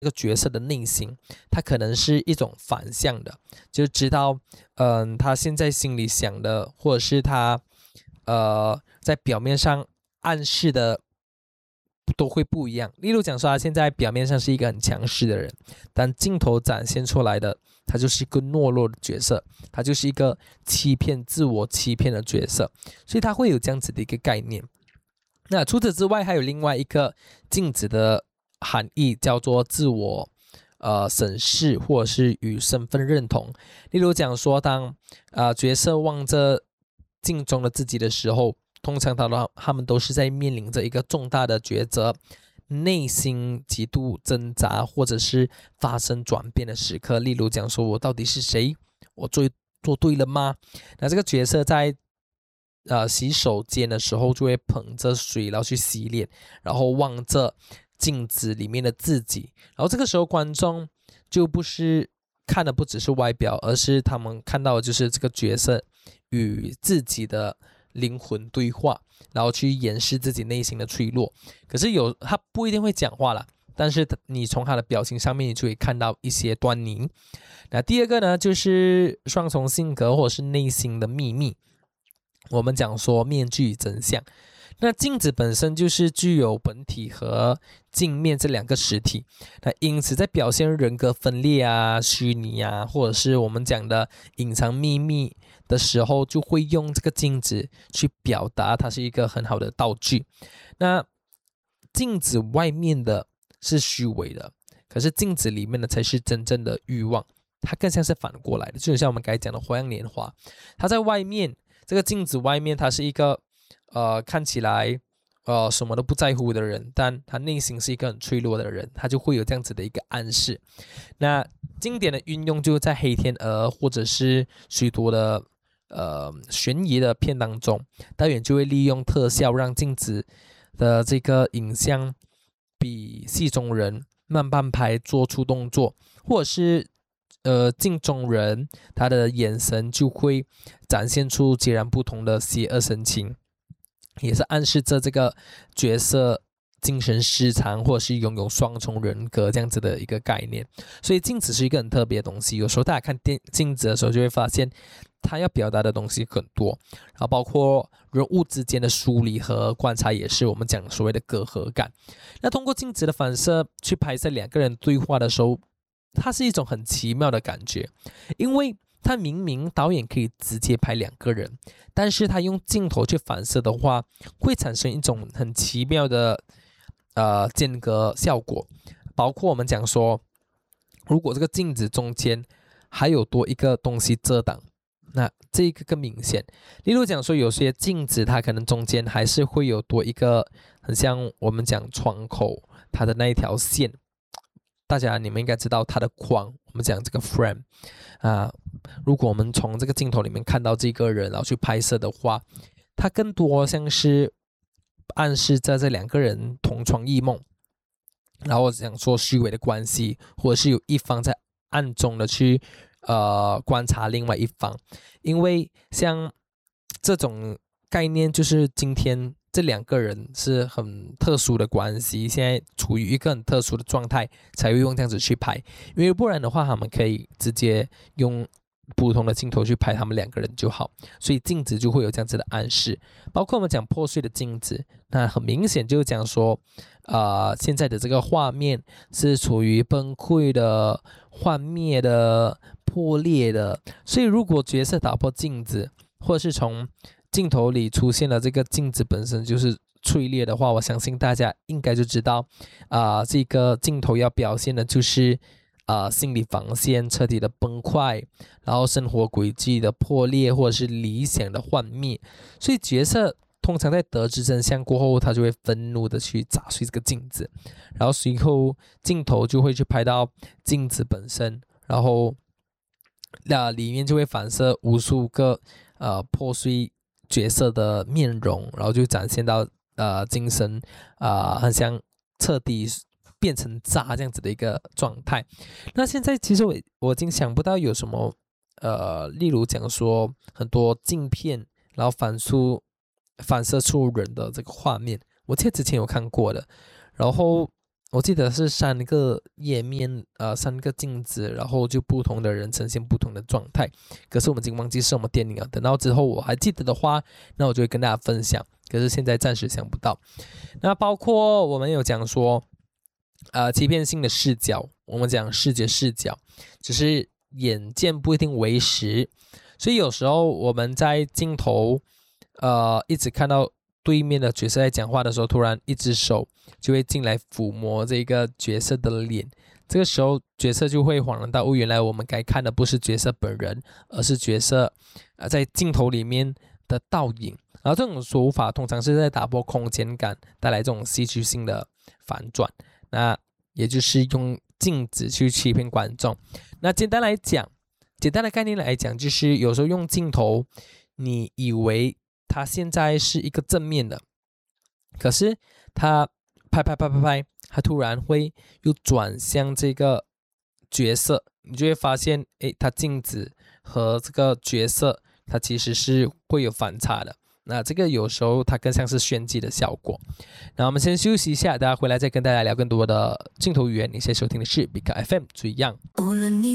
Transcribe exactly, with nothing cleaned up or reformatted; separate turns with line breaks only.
这个角色的内心，他可能是一种反向的，就知道，嗯、呃，他现在心里想的，或者是他，呃，在表面上暗示的都会不一样。例如讲说，他现在表面上是一个很强势的人，但镜头展现出来的，他就是一个懦弱的角色，他就是一个欺骗、自我欺骗的角色，所以他会有这样子的一个概念。那除此之外，还有另外一个镜子的含义，叫做自我呃审视，或者是与身份认同。例如讲说，当呃角色望着镜中的自己的时候，通常他他们都是在面临着一个重大的抉择，内心极度挣扎，或者是发生转变的时刻。例如讲说，我到底是谁？我做做对了吗？那这个角色在呃洗手间的时候，就会捧着水，然后去洗脸，然后望着镜子里面的自己。然后这个时候，观众就不是看的不只是外表，而是他们看到的就是这个角色与自己的灵魂对话，然后去掩饰自己内心的脆弱。可是有他不一定会讲话啦，但是你从他的表情上面，你就会看到一些端倪。那第二个呢，就是双重性格或者是内心的秘密。我们讲说面具与真相，那镜子本身就是具有本体和镜面这两个实体，那因此在表现人格分裂啊、虚拟啊，或者是我们讲的隐藏秘密的时候，就会用这个镜子去表达，它是一个很好的道具。那镜子外面的是虚伪的，可是镜子里面的才是真正的欲望，它更像是反过来的，就像我们刚才讲的《花样年华》，它在外面。这个镜子外面，他是一个呃看起来呃什么都不在乎的人，但他内心是一个很脆弱的人，他就会有这样子的一个暗示。那经典的运用就在《黑天鹅》或者是许多的呃悬疑的片当中，导演就会利用特效让镜子的这个影像比戏中人慢半拍做出动作，或者是呃，镜中人他的眼神就会展现出截然不同的邪恶神情，也是暗示着这个角色精神失常或者是拥有双重人格这样子的一个概念。所以镜子是一个很特别的东西，有时候大家看电镜子的时候就会发现它要表达的东西很多，然后包括人物之间的梳理和观察，也是我们讲所谓的隔阂感。那通过镜子的反射去拍摄两个人对话的时候，它是一种很奇妙的感觉，因为他明明导演可以直接拍两个人，但是他用镜头去反射的话，会产生一种很奇妙的呃间隔效果。包括我们讲说，如果这个镜子中间还有多一个东西遮挡，那这个更明显。例如讲说，有些镜子它可能中间还是会有多一个很像我们讲窗口它的那一条线。大家你们应该知道它的框，我们讲这个 frame 啊，如果我们从这个镜头里面看到这个人，然后去拍摄的话，它更多像是暗示在这两个人同床异梦，然后讲说虚伪的关系，或者是有一方在暗中的去呃观察另外一方，因为像这种概念就是今天这两个人是很特殊的关系，现在处于一个很特殊的状态，才会用这样子去拍。因为不然的话，他们可以直接用普通的镜头去拍他们两个人就好。所以镜子就会有这样子的暗示。包括我们讲破碎的镜子，那很明显就是讲说，呃，现在的这个画面是处于崩溃的、幻灭的、破裂的。所以如果角色打破镜子，或者是从镜头里出现了这个镜子本身就是脆裂的话，我相信大家应该就知道，啊、呃，这个镜头要表现的就是啊、呃、心理防线彻底的崩坏，然后生活轨迹的破裂，或者是理想的幻灭。所以角色通常在得知真相过后，他就会愤怒的去砸碎这个镜子，然后随后镜头就会去拍到镜子本身，然后那里面就会反射无数个呃破碎角色的面容，然后就展现到呃精神啊、呃，很像彻底变成渣这样子的一个状态。那现在其实我我已经想不到有什么呃，例如讲说很多镜片，然后反出反射出人的这个画面，我记得之前有看过的。然后我记得是三个页面，呃，三个镜子，然后就不同的人呈现不同的状态。可是我们已经忘记是什么电影了。等到之后我还记得的话，那我就会跟大家分享。可是现在暂时想不到。那包括我们有讲说，呃，欺骗性的视角，我们讲视觉视角，只是眼见不一定为实。所以有时候我们在镜头，呃，一直看到对面的角色在讲话的时候，突然一只手就会进来抚摸这个角色的脸，这个时候角色就会恍然大悟，原来我们该看的不是角色本人，而是角色、呃、在镜头里面的倒影。然后这种手法通常是在打破空间感，带来这种戏剧性的反转，那也就是用镜子去欺骗观众。那简单来讲，简单的概念来讲，就是有时候用镜头，你以为它现在是一个正面的，可是它拍拍拍拍拍，它突然会又转向这个角色，你就会发现，诶，它镜子和这个角色，它其实是会有反差的。那这个有时候它更像是炫技的效果。那我们先休息一下，大家回来再跟大家聊更多的镜头语言。你现在收听的是 Big F M 最样。